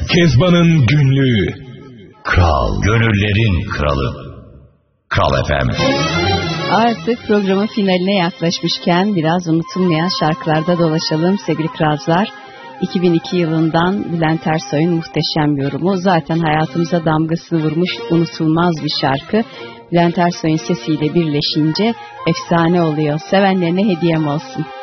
Kezban'ın günlüğü. Kral, gönüllerin kralı. Kral FM. Artık programın finaline yaklaşmışken biraz unutulmayan şarkılarda dolaşalım sevgili kralcılar. 2002 yılından Bülent Ersoy'un muhteşem yorumu. Zaten hayatımıza damgasını vurmuş unutulmaz bir şarkı. Bülent Ersoy'un sesiyle birleşince efsane oluyor. Sevenlerine hediyem olsun.